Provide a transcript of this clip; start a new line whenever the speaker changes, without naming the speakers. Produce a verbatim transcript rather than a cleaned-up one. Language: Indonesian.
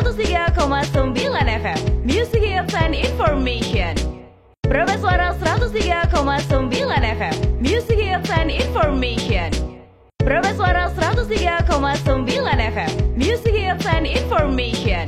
seratus tiga koma sembilan F M Music Hits and Information. Proba Suara seratus tiga koma sembilan F M Music Hits and Information. Proba Suara seratus tiga koma sembilan F M Music Hits and Information.